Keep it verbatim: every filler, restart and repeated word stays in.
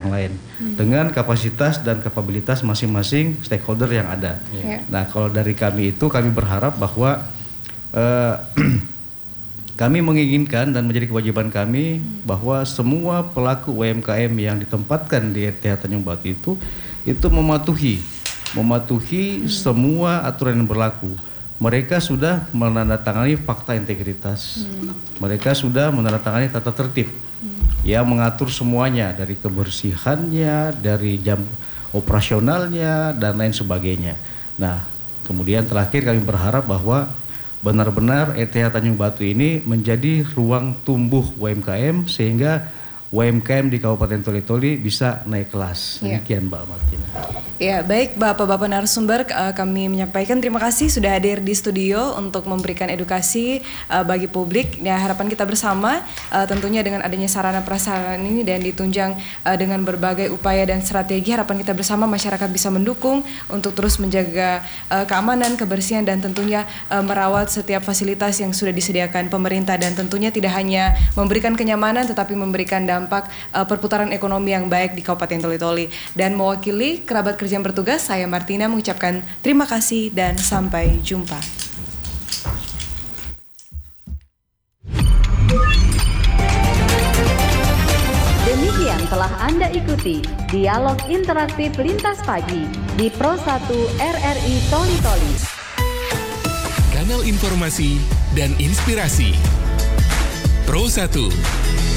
yang lain hmm. dengan kapasitas dan kapabilitas masing-masing stakeholder yang ada. Yeah. Nah, kalau dari kami itu kami berharap bahwa uh, kami menginginkan dan menjadi kewajiban kami hmm. bahwa semua pelaku U M K M yang ditempatkan di R T H Tanjung Batu itu itu mematuhi mematuhi hmm. semua aturan yang berlaku. Mereka sudah menandatangani fakta integritas. Hmm. Mereka sudah menandatangani tata tertib hmm. yang mengatur semuanya dari kebersihannya, dari jam operasionalnya dan lain sebagainya. Nah, kemudian terakhir kami berharap bahwa benar-benar R T H Tanjung Batu ini menjadi ruang tumbuh U M K M sehingga U M K M di Kabupaten Toli-Toli bisa naik kelas. Demikian Mbak Martina. Ya, baik Bapak-Bapak narasumber, uh, kami menyampaikan terima kasih sudah hadir di studio untuk memberikan edukasi uh, bagi publik. Ya, harapan kita bersama uh, tentunya dengan adanya sarana prasarana ini dan ditunjang uh, dengan berbagai upaya dan strategi, harapan kita bersama masyarakat bisa mendukung untuk terus menjaga uh, keamanan, kebersihan dan tentunya uh, merawat setiap fasilitas yang sudah disediakan pemerintah dan tentunya tidak hanya memberikan kenyamanan tetapi memberikan dampak uh, perputaran ekonomi yang baik di Kabupaten Toli-Toli. Dan mewakili kerabat kerja yang bertugas, saya Martina mengucapkan terima kasih dan sampai jumpa. Demikian telah Anda ikuti Dialog Interaktif Lintas Pagi di Pro satu R R I Toli-Toli. Kanal informasi dan inspirasi Pro satu.